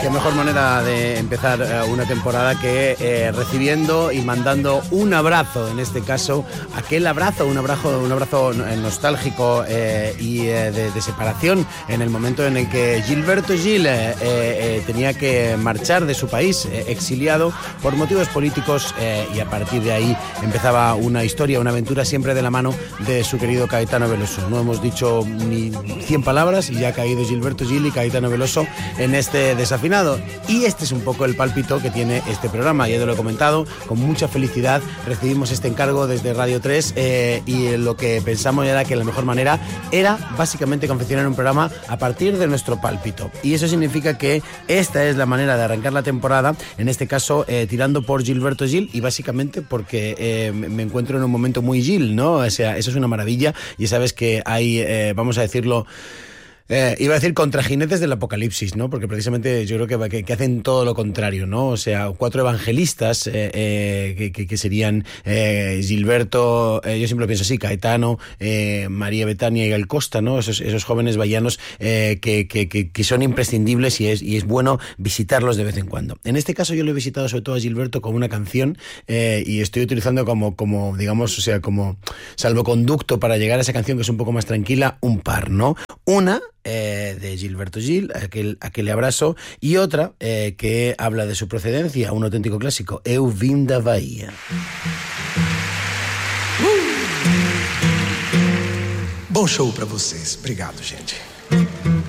Qué mejor manera de empezar una temporada que recibiendo y mandando un abrazo, en este caso, aquel abrazo, un abrazo nostálgico y de separación en el momento en el que Gilberto Gil tenía que marchar de su país, exiliado por motivos políticos, y a partir de ahí empezaba una historia, una aventura siempre de la mano de su querido Caetano Veloso. No hemos dicho ni 100 palabras y ya ha caído Gilberto Gil y Caetano Veloso en este desafinado. Y este es un poco el pálpito que tiene este programa. Ya te lo he comentado, con mucha felicidad recibimos este encargo desde Radio 3 y lo que pensamos era que la mejor manera era básicamente confeccionar un programa a partir de nuestro pálpito. Y eso significa que esta es la manera de arrancar la temporada, en este caso tirando por Gilberto Gil, y básicamente porque me encuentro en un momento muy Gil, ¿no? O sea, eso es una maravilla, y sabes que hay, vamos a decirlo, iba a decir contra jinetes del apocalipsis, ¿no? Porque precisamente yo creo que hacen todo lo contrario, ¿no? O sea, 4 evangelistas que serían Gilberto, yo siempre pienso así, Caetano, María Betania y Gal Costa, ¿no? Esos jóvenes bahianos que son imprescindibles y es bueno visitarlos de vez en cuando. En este caso yo lo he visitado sobre todo a Gilberto con una canción y estoy utilizando como digamos, o sea, como salvoconducto para llegar a esa canción que es un poco más tranquila, un par, ¿no? Una de Gilberto Gil, aquel abrazo, y otra que habla de su procedencia, un auténtico clásico, Eu vim da Bahia. Bom show pra vocês. Obrigado, gente.